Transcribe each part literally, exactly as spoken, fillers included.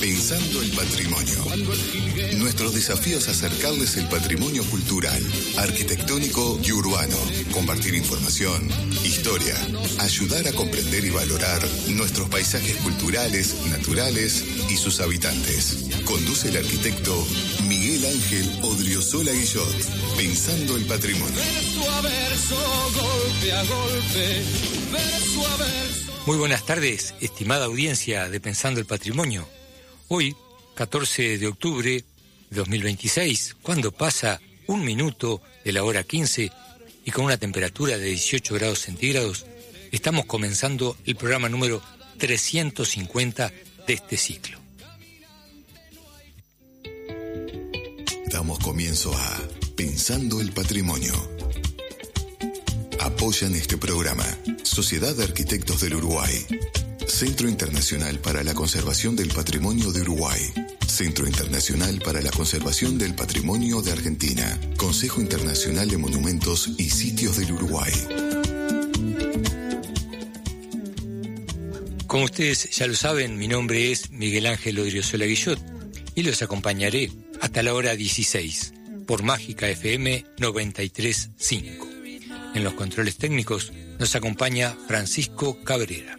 Pensando el patrimonio. Nuestro desafío es acercarles el patrimonio cultural, arquitectónico y urbano, compartir información, historia, ayudar a comprender y valorar nuestros paisajes culturales, naturales y sus habitantes. Conduce el arquitecto Miguel Ángel Odriozola Guillot. Pensando el patrimonio. Verso a verso, golpe a golpe, verso a verso. Muy buenas tardes, estimada audiencia de Pensando el Patrimonio. Hoy, catorce de octubre de dos mil veintiséis, cuando pasa un minuto de la hora quince y con una temperatura de dieciocho grados centígrados, estamos comenzando el programa número trescientos cincuenta de este ciclo. Damos comienzo a Pensando el Patrimonio. Apoyan este programa Sociedad de Arquitectos del Uruguay, Centro Internacional para la Conservación del Patrimonio de Uruguay, Centro Internacional para la Conservación del Patrimonio de Argentina, Consejo Internacional de Monumentos y Sitios del Uruguay. Como ustedes ya lo saben, mi nombre es Miguel Ángel Odriozola Guillot y los acompañaré hasta la hora dieciséis por Mágica F M noventa y tres punto cinco. En los controles técnicos nos acompaña Francisco Cabrera.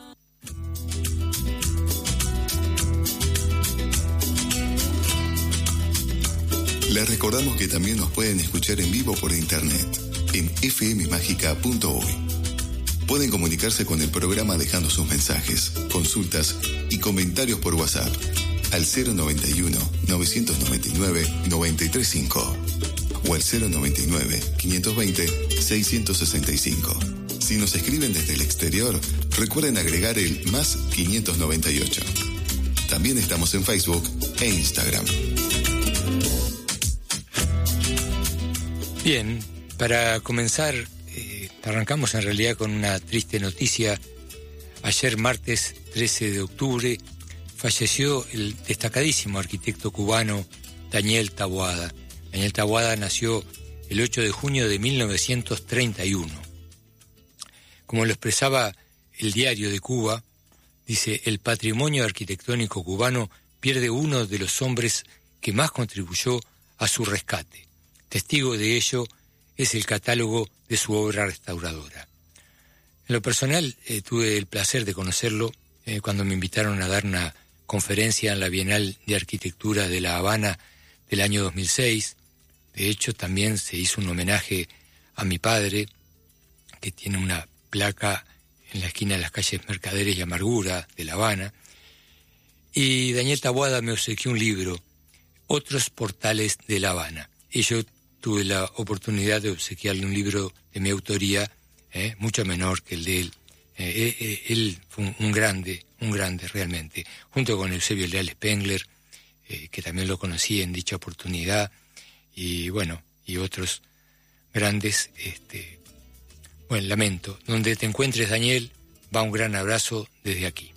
Les recordamos que también nos pueden escuchar en vivo por internet en efe eme mágica punto uy. Pueden comunicarse con el programa dejando sus mensajes, consultas y comentarios por WhatsApp al cero noventa y uno, novecientos noventa y nueve, noventa y tres cinco o al cero noventa y nueve, quinientos veinte, seiscientos sesenta y cinco. Si nos escriben desde el exterior, recuerden agregar el más quinientos noventa y ocho. También estamos en Facebook e Instagram. Bien, para comenzar, eh, arrancamos en realidad con una triste noticia. Ayer, martes trece de octubre, falleció el destacadísimo arquitecto cubano Daniel Taboada. Daniel Taboada nació el ocho de junio de mil novecientos treinta y uno. Como lo expresaba el Diario de Cuba, dice: el patrimonio arquitectónico cubano pierde uno de los hombres que más contribuyó a su rescate. Testigo de ello es el catálogo de su obra restauradora. En lo personal, eh, tuve el placer de conocerlo eh, cuando me invitaron a dar una conferencia en la Bienal de Arquitectura de La Habana del año dos mil seis. De hecho, también se hizo un homenaje a mi padre, que tiene una placa en la esquina de las calles Mercaderes y Amargura de La Habana. Y Daniel Taboada me obsequió un libro, Otros Portales de La Habana. Y yo tuve la oportunidad de obsequiarle un libro de mi autoría, eh, mucho menor que el de él. Eh, eh, él fue un, un grande, un grande realmente, junto con Eusebio Leal Spengler, eh, que también lo conocí en dicha oportunidad, y bueno, y otros grandes. Este, bueno, lamento. Donde te encuentres, Daniel, va un gran abrazo desde aquí.